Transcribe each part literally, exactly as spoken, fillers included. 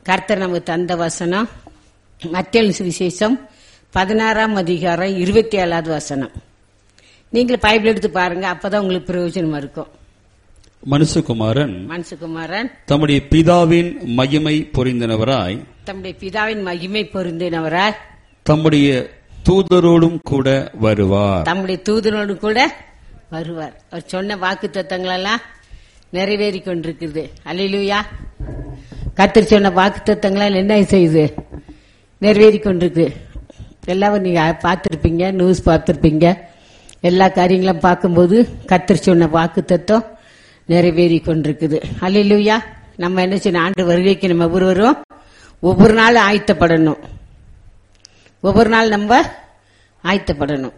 கர்த்தர் நமக்கு தந்த வசனம் மத்தேயு சுவிசேஷம் பதினாறாம் அதிகாரம் இருபத்தி ஏழாவது வசனம். நீங்களும் பைபிள் எடுத்து பாருங்க, அப்பதான் உங்களுக்கு பிரயோஜனமா இருக்கும். மனுஷகுமாரன் மனுஷகுமாரன் தம்முடைய பிதாவின் மகிமை பொருந்தினவராய் தம்முடைய பிதாவின் மகிமை பொருந்தினவராய் தம்முடைய தூதரோடும் கூட வருவார். தம்முடைய தூதரோடு கூட வருவார். அவர் சொன்ன வாக்கு தத்தங்கள் எல்லாம் நிறைவேறி கொண்டிருக்குது. அல்லேலூயா. கர்த்தர் சொன்ன வாக்கு தத்தங்களால் என்ன செய்யுது? நிறைவேறி கொண்டிருக்கு. எல்லாரும் நீங்க பார்த்திருப்பீங்க, நியூஸ் பார்த்திருப்பீங்க. எல்லா காரியங்களும் பார்க்கும்போது கர்த்தர் சொன்ன வாக்கு தத்தம் நிறைவேறி கொண்டிருக்குது. அல்லேலூயா. நம்ம என்ன செய்யணும்? ஆண்டு வருகைக்கு நம்ம ஒவ்வொருவரும் ஒவ்வொரு நாள் ஆயத்தப்படணும். ஒவ்வொரு நாள் நம்ம ஆயத்தப்படணும்.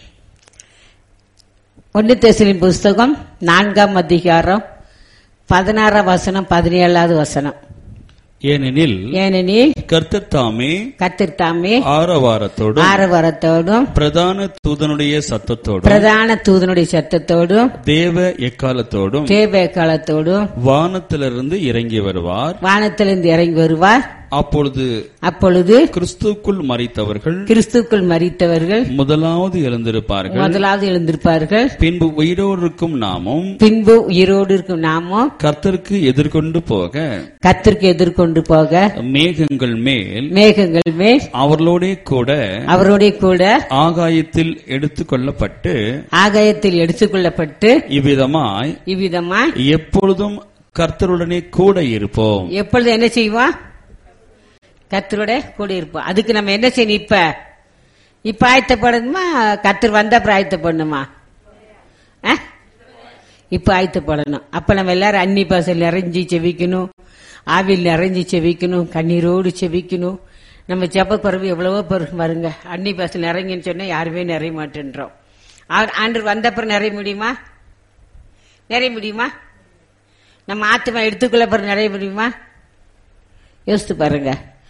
ஒன்னு தெசலோனிக்கேயர் புஸ்தகம் நான்காம் அதிகாரம் பதினாறாம் வசனம் பதினேழாவது வசனம். ஏனெனில் ஏனெனில் கர்த்தர் தாமே கர்த்தர் தாமே ஆரவாரத்தோடும் ஆரவாரத்தோடும் பிரதான தூதனுடைய சத்தத்தோடும் பிரதான தூதனுடைய சத்தத்தோடும் தேவ எக்காலத்தோடும் தேவ காலத்தோடும் வானத்திலிருந்து இறங்கி வருவார். வானத்திலிருந்து இறங்கி வருவார். அப்பொழுது அப்பொழுது கிறிஸ்துக்குள் மரித்தவர்கள் கிறிஸ்துக்குள் மரித்தவர்கள் முதலாவது எழுந்திருப்பார்கள். முதலாவது எழுந்திருப்பார்கள். பின்பு உயிரோடு இருக்கும் நாமும் பின்பு உயிரோடு இருக்கும் நாமும் கர்த்தருக்கு எதிர்கொண்டு போக கர்த்தருக்கு எதிர்கொண்டு போக மேகங்கள் மேல் மேகங்கள் மேல் அவர்களோடே கூட அவரோட கூட ஆகாயத்தில் எடுத்துக் கொள்ளப்பட்டு ஆகாயத்தில் எடுத்துக்கொள்ளப்பட்டு இவ்விதமாய் இவ்விதமாய் எப்பொழுதும் கர்த்தருடனே கூட இருப்போம். எப்பொழுது என்ன செய்வோம்? கர்த்தரோட கூட இருப்போம். அதுக்கு நம்ம என்ன செய்யணும்? இப்ப இப்ப ஆயத்தப்படணுமா? கர்த்தர் வந்த அப்புறம் ஆயத்தப்படணுமா? இப்ப ஆயத்தப்படணும். அப்ப நம்ம எல்லாரும் அன்னி பாசல் நிறைஞ்சி செவிக்கணும், ஆவில் நிறைஞ்சி செவிக்கணும், கண்ணீரோடு செவிக்கணும். நம்ம ஜெப குறைவு எவ்வளவோ பெருசு பாருங்க. அன்னி பாசல் நிறைங்கன்னு சொன்னா யாருமே நிறைய மாட்டேன்றோம். ஆண்டு வந்த அப்புறம் நிறைய முடியுமா? நிறைய முடியுமா? நம்ம ஆத்மா எடுத்துக்கொள்ள பிறகு நிறைய முடியுமா? யோசித்து பாருங்க.